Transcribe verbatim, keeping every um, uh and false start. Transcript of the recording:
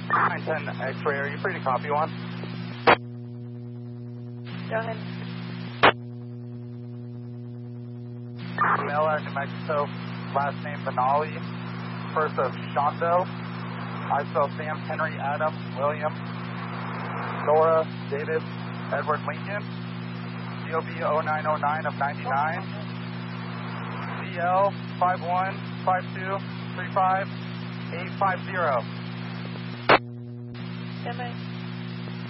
nine ten X-ray, are you free to copy one? Go ahead. Male New Mexico, last name Benali, first of Shondo. I spell Sam, Henry, Adam, William, Nora, David, Edward, Lincoln. D O B oh nine oh nine of ninety-nine. C L five one five two three five eight five zero. Stand by.